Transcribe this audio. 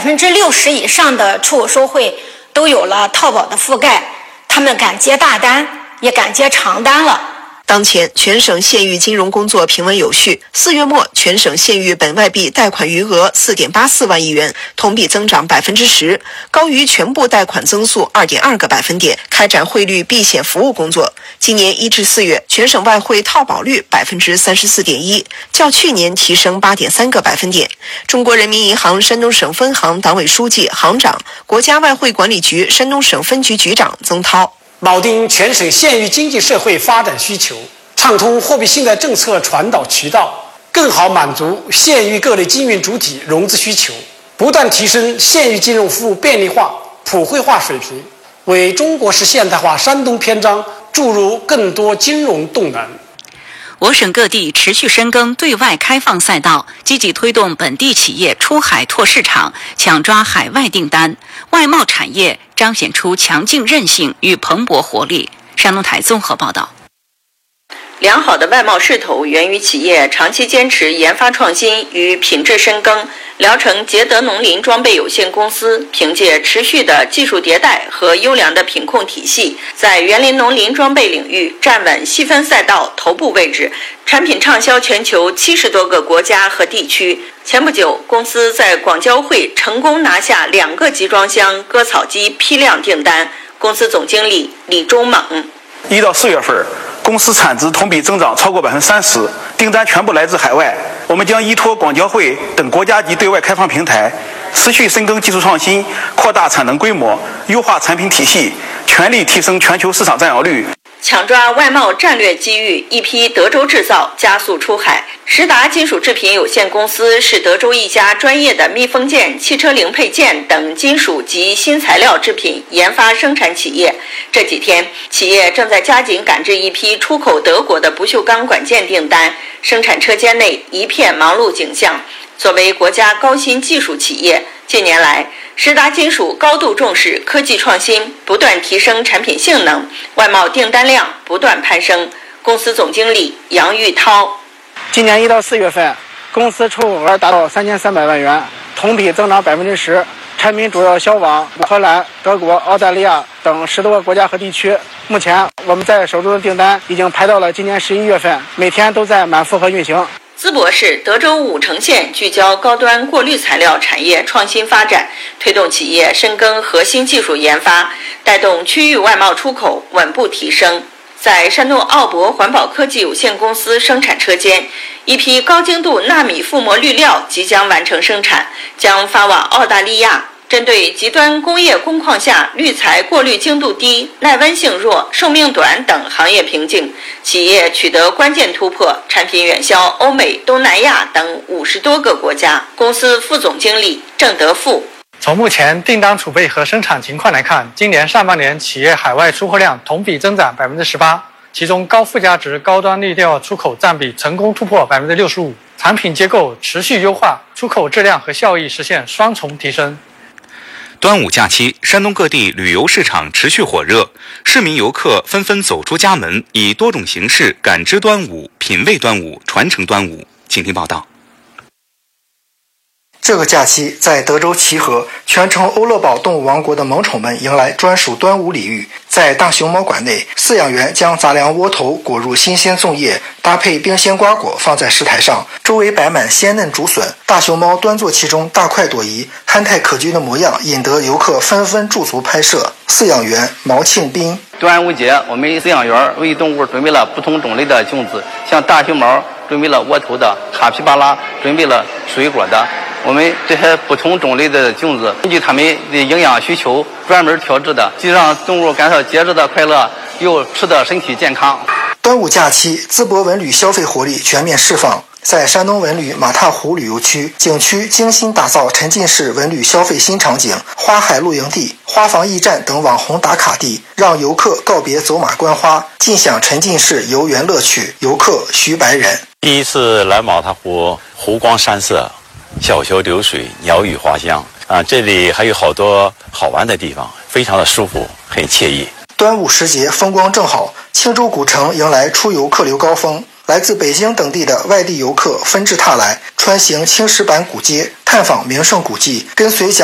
60%以上的出口收汇都有了淘宝的覆盖，他们敢接大单，也敢接长单了。 当前全省县域金融工作平稳有序，4月末全省县域本外币贷款余额4.84万亿元，同比增长10%，高于全部贷款增速2.2个百分点，开展汇率避险服务工作。今年1至4月，全省外汇套保率34.1%，较去年提升8.3个百分点。中国人民银行山东省分行党委书记、行长、国家外汇管理局山东省分局局长曾涛。 铆定全省县域经济社会发展需求，畅通货币信贷政策传导渠道，更好满足县域各类经营主体融资需求，不断提升县域金融服务便利化、普惠化水平，为中国式现代化山东篇章注入更多金融动能。 我省各地持续深耕对外开放赛道，积极推动本地企业出海拓市场，抢抓海外订单，外贸产业彰显出强劲韧性与蓬勃活力。山东台综合报道。良好的外贸势头源于企业长期坚持研发创新与品质深耕。聊城捷德农林装备有限公司凭借持续的技术迭代和优良的品控体系，在园林农林装备领域站稳细分赛道头部位置，产品畅销全球70多个国家和地区。前不久，公司在广交会成功拿下2个集装箱割草机批量订单。公司总经理李忠猛 ，1到4月份，公司产值同比增长超过30%，订单全部来自海外。我们将依托广交会等国家级对外开放平台，持续深耕技术创新，扩大产能规模，优化产品体系，全力提升全球市场占有率。 抢抓外贸战略机遇，一批德州制造加速出海。实达金属制品有限公司是德州一家专业的密封件、汽车零配件等金属及新材料制品研发生产企业。这几天，企业正在加紧赶制一批出口德国的不锈钢管件订单，生产车间内一片忙碌景象。作为国家高新技术企业，近年来实达金属高度重视科技创新，不断提升产品性能，外贸订单量不断攀升。公司总经理杨玉涛， 今年1到4月份，公司出口额达到3300万元，同比增长10%，产品主要销往荷兰、德国、澳大利亚等10多个国家和地区。目前我们在手中的订单已经排到了今年11月份，每天都在满负荷运行。 淄博市德州武城县聚焦高端过滤材料产业创新发展，推动企业深耕核心技术研发，带动区域外贸出口稳步提升。在山东奥博环保科技有限公司生产车间，一批高精度纳米覆膜滤料即将完成生产，将发往澳大利亚。针对极端工业工况下滤材过滤精度低、耐温性弱、寿命短等行业瓶颈，企业取得关键突破，产品远销欧美、东南亚等50多个国家。公司副总经理郑德富， 从目前订单储备和生产情况来看，今年上半年企业海外出货量同比增长18%，其中高附加值高端滤料出口占比成功突破65%，产品结构持续优化，出口质量和效益实现双重提升。 端午假期，山东各地旅游市场持续火热，市民游客纷纷走出家门，以多种形式感知端午、品味端午、传承端午。请听报道。 这个假期，在德州齐河，全程欧乐宝动物王国的萌宠们迎来专属端午礼遇。在大熊猫馆内，饲养员将杂粮窝头裹入新鲜粽叶，搭配冰鲜瓜果放在食台上，周围摆满鲜嫩竹笋。大熊猫端坐其中，大快朵颐，憨态可掬的模样引得游客纷纷驻足拍摄。饲养员毛庆斌： 端午节，我们饲养员为动物准备了不同种类的粽子，像大熊猫准备了窝头的，卡皮巴拉准备了水果的。我们这些不同种类的粽子，根据它们的营养需求专门调制的，既让动物感到节日的快乐，又吃得身体健康。 端午假期，淄博文旅消费活力全面释放。在山东文旅马踏湖旅游区景区精心打造沉浸式文旅消费新场景、花海露营地、花房驿站等网红打卡地，让游客告别走马观花，尽享沉浸式游园乐趣。游客徐白人： 第一次来马踏湖，湖光山色，小桥流水，鸟语花香啊！这里还有好多好玩的地方，非常的舒服，很惬意。 端午时节风光正好，青州古城迎来出游客流高峰，来自北京等地的外地游客纷至沓来，穿行青石板古街，探访名胜古迹，跟随